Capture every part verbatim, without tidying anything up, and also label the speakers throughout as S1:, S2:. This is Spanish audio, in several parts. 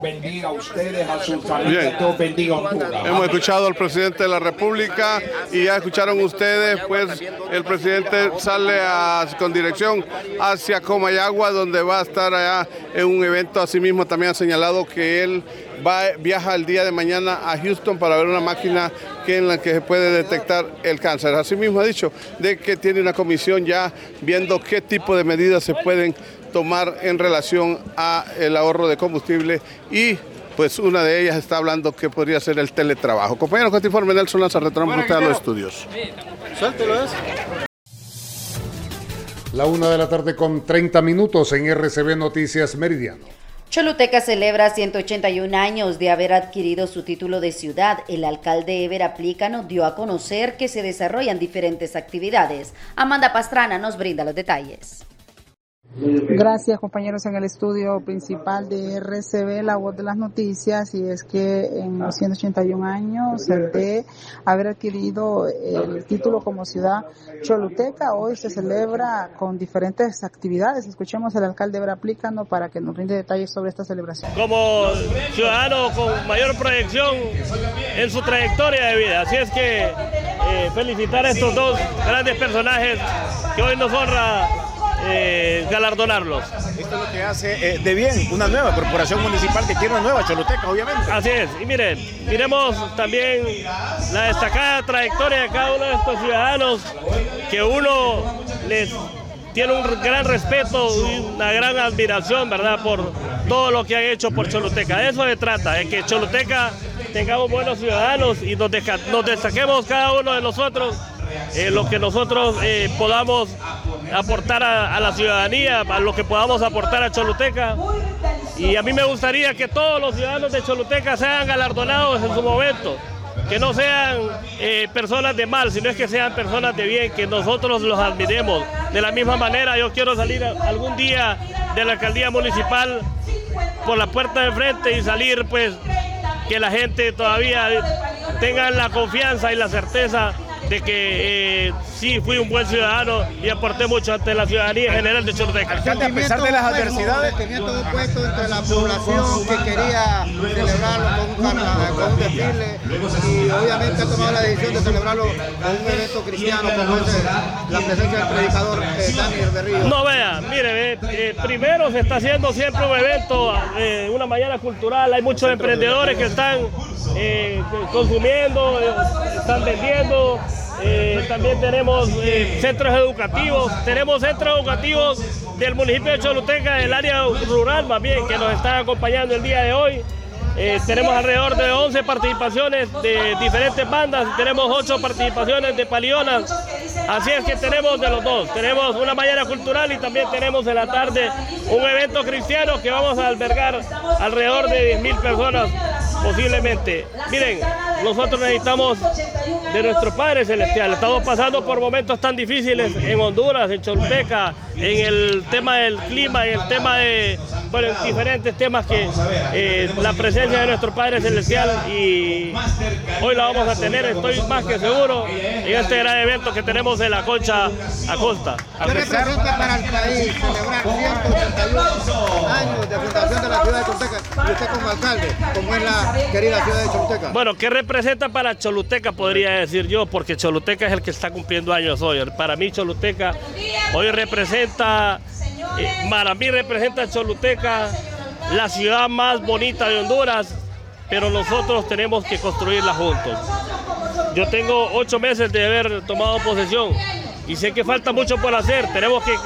S1: Bendiga a ustedes, a sus familias, Dios bendiga a Honduras.
S2: Hemos escuchado al presidente de la República y ya escucharon ustedes, pues el presidente sale a, con dirección hacia Comayagua, donde va a estar allá en un evento. Asimismo también ha señalado que él va, viaja el día de mañana a Houston para ver una máquina que en la que se puede detectar el cáncer. Asimismo ha dicho de que tiene una comisión ya viendo qué tipo de medidas se pueden tomar en relación a el ahorro de combustible y pues una de ellas está hablando que podría ser el teletrabajo. Compañeros, con este informe Nelson Lanza, retornamos a los estudios.
S3: Suéltelo eso. La una de la tarde con treinta minutos en R C B Noticias Meridiano.
S4: Choluteca celebra ciento ochenta y un años de haber adquirido su título de ciudad. El alcalde Ever Aplícano dio a conocer que se desarrollan diferentes actividades. Amanda Pastrana nos brinda los detalles.
S5: Gracias, compañeros, en el estudio principal de R C B, La Voz de las Noticias, y es que en los ciento ochenta y un años de haber adquirido el título como ciudad Choluteca, hoy se celebra con diferentes actividades. Escuchemos al alcalde Ever Aplícano para que nos brinde detalles sobre esta celebración.
S6: Como ciudadano con mayor proyección en su trayectoria de vida, así es que eh, felicitar a estos dos grandes personajes que hoy nos honra Eh, galardonarlos.
S7: Esto es lo que hace eh, de bien una nueva corporación municipal que tiene una nueva Choluteca, obviamente.
S6: Así es, y miren, miremos también la destacada trayectoria de cada uno de estos ciudadanos, que uno les tiene un gran respeto y una gran admiración, ¿verdad?, por todo lo que han hecho por Choluteca. De eso se trata, de que Choluteca tengamos buenos ciudadanos y nos, deja, nos destaquemos cada uno de nosotros eh, lo que nosotros eh, podamos aportar a, a la ciudadanía, a lo que podamos aportar a Choluteca. Y a mí me gustaría que todos los ciudadanos de Choluteca sean galardonados en su momento, que no sean eh, personas de mal, sino es que sean personas de bien, que nosotros los admiremos. De la misma manera, yo quiero salir algún día de la alcaldía municipal por la puerta de frente y salir, pues, que la gente todavía tenga la confianza y la certeza de que eh, sí fui un buen ciudadano y aporté mucho ante la ciudadanía general de Choluteca.
S7: Alcalde, a pesar de las adversidades,
S8: tenía todo puesto entre la población que quería celebrarlo con un, carnaval, con un desfile, y obviamente ha tomado la decisión de celebrarlo con un evento cristiano como es la presencia del predicador eh, Daniel Berrío.
S6: No, vea, mire, eh, primero se está haciendo siempre un evento, eh, una mañana cultural, hay muchos emprendedores que están eh, consumiendo, eh, están vendiendo. Eh, también tenemos eh, centros educativos, tenemos centros educativos del municipio de Choluteca, del área rural más bien, que nos están acompañando el día de hoy. Eh, tenemos alrededor de once participaciones de diferentes bandas, tenemos ocho participaciones de palionas, así es que tenemos de los dos, tenemos una mañana cultural y también tenemos en la tarde un evento cristiano que vamos a albergar alrededor de diez mil personas posiblemente. Miren, nosotros necesitamos de nuestro Padre Celestial. Estamos pasando por momentos tan difíciles en Honduras, en Choluteca, en el tema del clima, en el tema de, bueno, en diferentes temas que eh, la presencia de nuestro Padre Celestial, y hoy la vamos a tener, estoy más que seguro, en este gran evento que tenemos en la Concha Acosta.
S8: ¿Qué representa para el país celebrar ciento ochenta y uno años de fundación de la ciudad de Choluteca y usted como alcalde, como es la querida ciudad de Choluteca?
S6: Bueno, ¿qué representa para Choluteca? Podría decir yo, porque Choluteca es el que está cumpliendo años hoy. Para mí Choluteca hoy representa, eh, para mí representa Choluteca la ciudad más bonita de Honduras, pero nosotros tenemos que construirla juntos. Yo tengo ocho meses de haber tomado posesión y sé que falta mucho por hacer. Tenemos que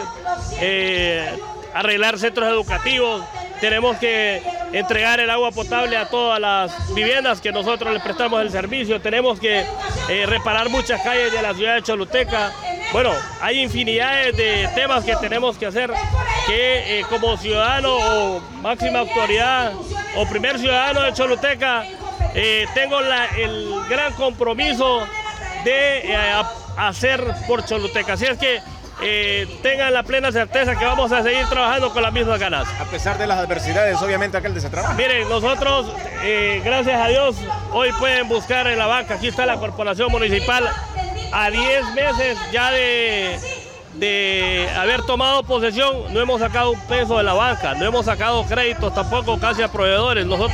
S6: eh, arreglar centros educativos, tenemos que entregar el agua potable a todas las viviendas que nosotros les prestamos el servicio, tenemos que eh, reparar muchas calles de la ciudad de Choluteca. Bueno, hay infinidades de temas que tenemos que hacer, que eh, como ciudadano o máxima autoridad o primer ciudadano de Choluteca, eh, tengo la, el gran compromiso de eh, hacer por Choluteca. Así es que Eh, tengan la plena certeza que vamos a seguir trabajando con las mismas ganas.
S7: A pesar de las adversidades, obviamente aquel de ese trabajo.
S6: Miren, nosotros, eh, gracias a Dios, hoy pueden buscar en la banca, aquí está la corporación municipal, a diez meses ya de, de haber tomado posesión no hemos sacado un peso de la banca, no hemos sacado créditos tampoco casi a proveedores. Nosotros